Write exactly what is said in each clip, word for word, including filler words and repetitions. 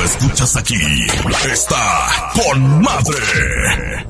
lo escuchas aquí. Está con madre.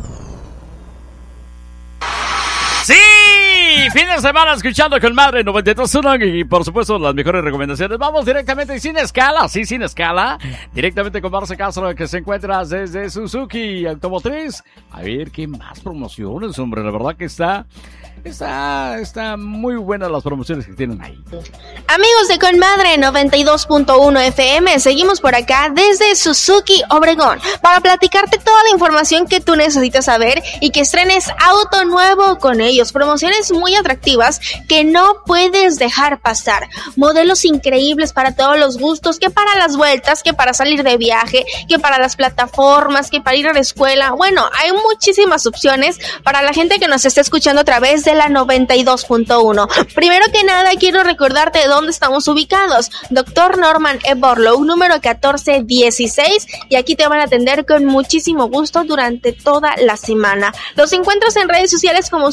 ¡Sí! Fin de semana escuchando con madre noventa y dos punto uno y por supuesto las mejores recomendaciones. Vamos directamente sin escala, sí, sin escala. Directamente con Marce Castro, que se encuentra desde Suzuki Automotriz. A ver qué más promociones, hombre. La verdad que está... Está, está muy buenas las promociones que tienen ahí. Amigos de Conmadre noventa y dos punto uno F M, seguimos por acá desde Suzuki Obregón para platicarte toda la información que tú necesitas saber y que estrenes auto nuevo con ellos. Promociones muy atractivas que no puedes dejar pasar. Modelos increíbles para todos los gustos, que para las vueltas, que para salir de viaje, que para las plataformas, que para ir a la escuela. Bueno, hay muchísimas opciones para la gente que nos está escuchando a través de la noventa y dos punto uno. Primero que nada, quiero recordarte dónde estamos ubicados. Doctor Norman E. Borlaug, número catorce dieciséis, y aquí te van a atender con muchísimo gusto durante toda la semana. Los encuentras en redes sociales como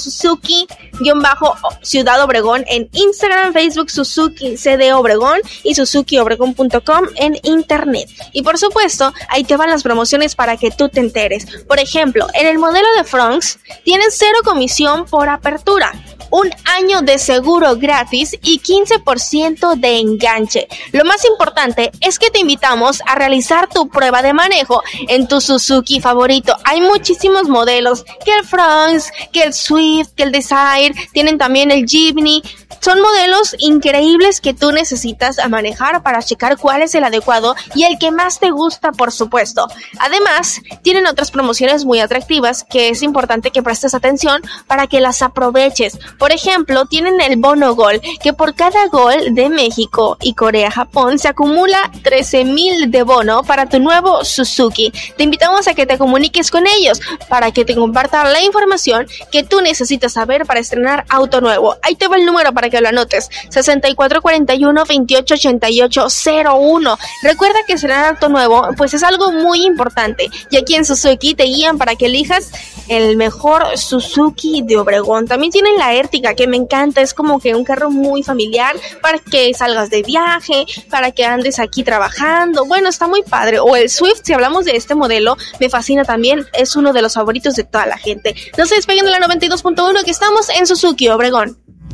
Suzuki-Ciudad Obregón en Instagram, Facebook Suzuki C D Obregón y suzuki obregón punto com en internet. Y por supuesto, ahí te van las promociones para que tú te enteres. Por ejemplo, en el modelo de Fronx tienen cero comisión por apertura, un año de seguro gratis y quince por ciento de enganche. Lo más importante es que te invitamos a realizar tu prueba de manejo en tu Suzuki favorito. Hay muchísimos modelos, que el Fronx, que el Swift, que el Desire, tienen también el Jimny. Son modelos increíbles que tú necesitas a manejar para checar cuál es el adecuado y el que más te gusta, por supuesto. Además, tienen otras promociones muy atractivas que es importante que prestes atención para que las aproveches. Por ejemplo, tienen el Bono Gol, que por cada gol de México y Corea-Japón se acumula trece mil de bono para tu nuevo Suzuki. Te invitamos a que te comuniques con ellos para que te compartan la información que tú necesitas saber para estrenar auto nuevo. Ahí te va el número para que lo anotes: sesenta y cuatro cuarenta y uno veintiocho ochenta y ocho cero uno. Recuerda que estrenar auto nuevo pues es algo muy importante, y aquí en Suzuki te guían para que elijas el mejor Suzuki de Obregón. También tienen la Ertiga, que me encanta, es como que un carro muy familiar para que salgas de viaje, para que andes aquí trabajando. Bueno, está muy padre. O el Swift, si hablamos de este modelo, me fascina también, es uno de los favoritos de toda la gente. No se despeguen de la noventa y dos punto uno, que estamos en Suzuki Obregón.